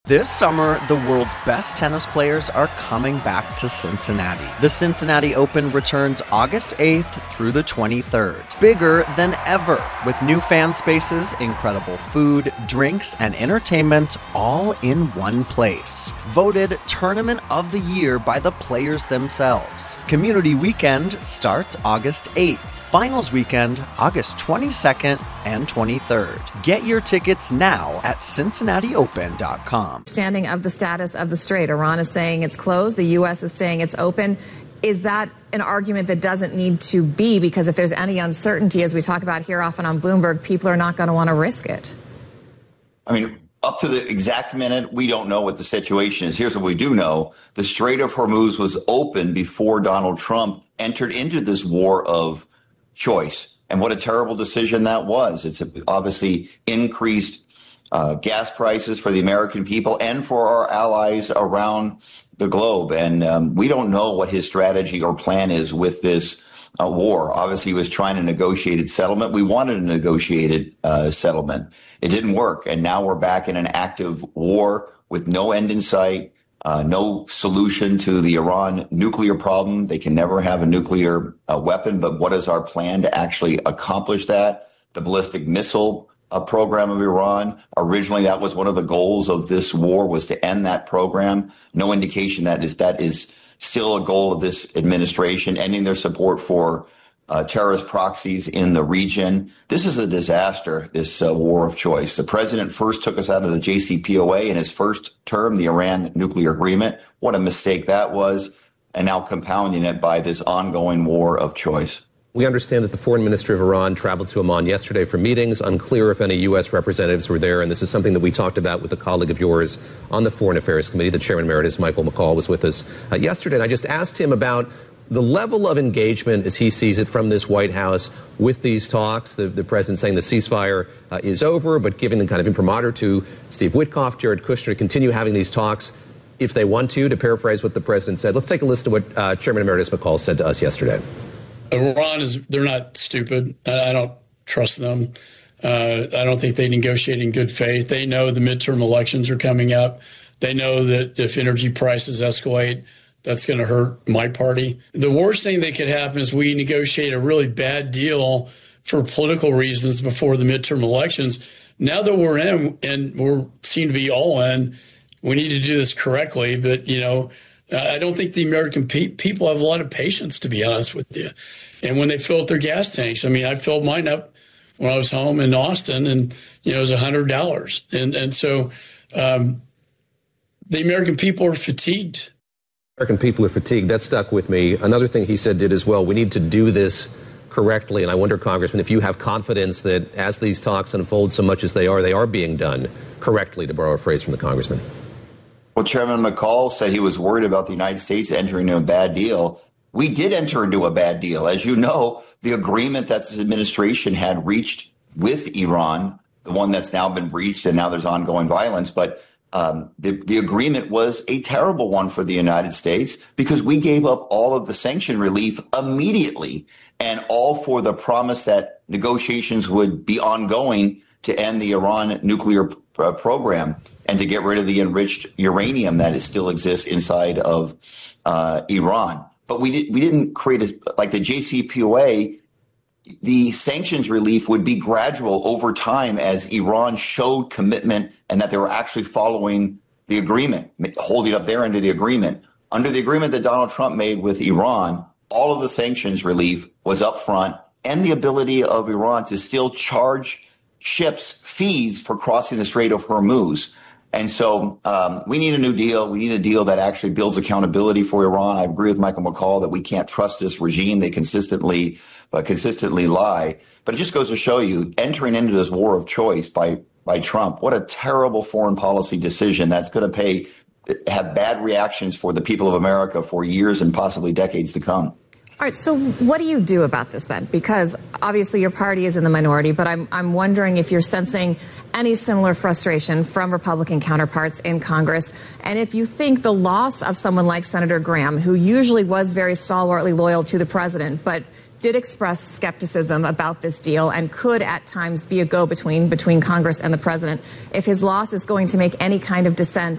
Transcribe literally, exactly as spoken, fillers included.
This summer, the world's best tennis players are coming back to Cincinnati. The Cincinnati Open returns August eighth through the twenty-third. Bigger than ever, with new fan spaces, incredible food, drinks, and entertainment all in one place. Voted Tournament of the Year by the players themselves. Community Weekend starts August eighth. Finals weekend, August twenty-second and twenty-third. Get your tickets now at Cincinnati Open dot com. Understanding of the status of the strait. Iran is saying it's closed. The U S is saying it's open. Is that an argument that doesn't need to be? Because if there's any uncertainty, as we talk about here often on Bloomberg, people are not going to want to risk it. I mean, up to the exact minute, we don't know what the situation is. Here's what we do know. The Strait of Hormuz was open before Donald Trump entered into this war of choice. And what a terrible decision that was. It's obviously increased uh, gas prices for the American people and for our allies around the globe. And um, we don't know what his strategy or plan is with this uh, war. Obviously, he was trying to negotiate a settlement. We wanted a negotiated uh, settlement. It didn't work. And now we're back in an active war with no end in sight. Uh, no solution to the Iran nuclear problem. They can never have a nuclear uh, weapon. But what is our plan to actually accomplish that? The ballistic missile uh, program of Iran. Originally, that was one of the goals of this war, was to end that program. No indication that is that is still a goal of this administration, ending their support for Uh, terrorist proxies in the region. This is a disaster, this uh, war of choice. The president first took us out of the J C P O A in his first term, the Iran nuclear agreement. What a mistake that was. And now compounding it by this ongoing war of choice. We understand that the foreign minister of Iran traveled to Amman yesterday for meetings. Unclear if any U S representatives were there. And this is something that we talked about with a colleague of yours on the Foreign Affairs Committee. The chairman emeritus, Michael McCaul, was with us uh, yesterday. And I just asked him about the level of engagement, as he sees it, from this White House with these talks. The, the president saying the ceasefire uh, is over, but giving the kind of imprimatur to Steve Witkoff, Jared Kushner, to continue having these talks if they want to, to paraphrase what the president said. Let's take a listen to what uh, Chairman Emeritus McCaul said to us yesterday. Iran is, they're not stupid. I, I don't trust them. Uh, I don't think they negotiate in good faith. They know the midterm elections are coming up. They know that if energy prices escalate, that's going to hurt my party. The worst thing that could happen is we negotiate a really bad deal for political reasons before the midterm elections. Now that we're in, and we're seem to be all in, we need to do this correctly. But, you know, I don't think the American pe- people have a lot of patience, to be honest with you. And when they fill up their gas tanks, I mean, I filled mine up when I was home in Austin, and, you know, it was one hundred dollars. And, and so um, the American people are fatigued. American people are fatigued. That stuck with me. Another thing he said did as well, we need to do this correctly. And I wonder, Congressman, if you have confidence that as these talks unfold so much as they are, they are being done correctly, to borrow a phrase from the congressman. Well, Chairman McCaul said he was worried about the United States entering into a bad deal. We did enter into a bad deal. As you know, the agreement that this administration had reached with Iran, the one that's now been breached, and now there's ongoing violence, but Um, the, the agreement was a terrible one for the United States because we gave up all of the sanction relief immediately, and all for the promise that negotiations would be ongoing to end the Iran nuclear uh, program and to get rid of the enriched uranium that is still exists inside of uh, Iran. But we, did, we didn't create a, like the J C P O A. The sanctions relief would be gradual over time as Iran showed commitment and that they were actually following the agreement, holding up their end of the agreement. Under the agreement that Donald Trump made with Iran, all of the sanctions relief was up front, and the ability of Iran to still charge ships fees for crossing the Strait of Hormuz. And so um, we need a new deal. We need a deal that actually builds accountability for Iran. I agree with Michael McCaul that we can't trust this regime. They consistently, uh, consistently lie. But it just goes to show you, entering into this war of choice by by Trump, what a terrible foreign policy decision that's going to pay, have bad reactions for the people of America for years and possibly decades to come. All right, so what do you do about this then? Because obviously your party is in the minority, but I'm I'm wondering if you're sensing any similar frustration from Republican counterparts in Congress, and if you think the loss of someone like Senator Graham, who usually was very stalwartly loyal to the president, but did express skepticism about this deal and could at times be a go-between between Congress and the president, if his loss is going to make any kind of dissent